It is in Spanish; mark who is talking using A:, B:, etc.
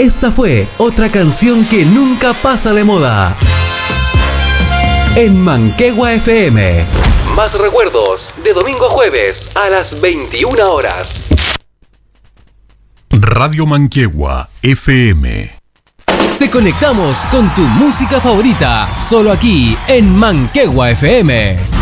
A: Esta fue otra canción que nunca pasa de moda. En Manquehue FM. Más recuerdos de domingo a jueves a las 21 horas.
B: Radio Manquehue FM.
A: Te conectamos con tu música favorita, solo aquí en Manquehue FM.